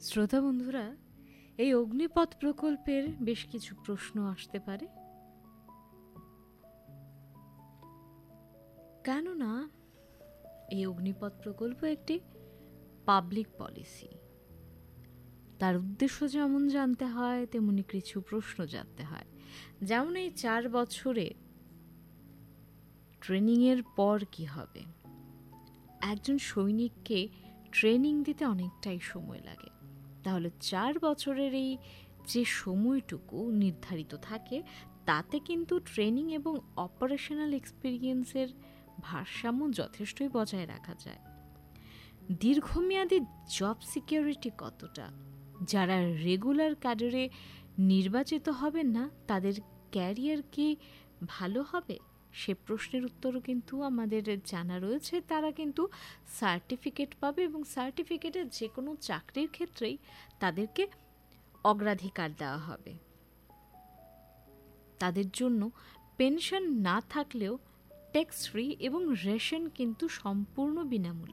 শ্রোতা বন্ধুরা, এই অগ্নিপথ প্রকল্পের বেশ কিছু প্রশ্ন আসতে পারে, কেননা এই অগ্নিপথ প্রকল্প একটি পাবলিক পলিসি। তার উদ্দেশ্য যেমন জানতে হয়, তেমনি কিছু প্রশ্ন জানতে হয়। যেমন এই 4 বছরে ট্রেনিংয়ের পর কি হবে। একজন সৈনিককে ট্রেনিং দিতে অনেকটাই সময় লাগে, তাহলে 4 বছরের এই যে সময়টুকু নির্ধারিত থাকে, তাতে কিন্তু ট্রেনিং এবং অপারেশনাল এক্সপিরিয়েন্সের ভারসাম্য যথেষ্টই বজায় রাখা যায়। দীর্ঘমেয়াদী জব সিকিউরিটি কতটা? যারা রেগুলার ক্যাডারে নির্বাচিত হবেন না, তাদের ক্যারিয়ার কি ভালো হবে? সে প্রশ্নের উত্তরও কিন্তু আমাদের জানা রয়েছে। তারা কিন্তু সার্টিফিকেট পাবে এবং সার্টিফিকেটের যে কোনো চাকরির ক্ষেত্রেই তাদেরকে অগ্রাধিকার দেওয়া হবে। তাদের জন্য পেনশন না থাকলেও ট্যাক্স ফ্রি এবং রেশন কিন্তু সম্পূর্ণ বিনামূল্যে।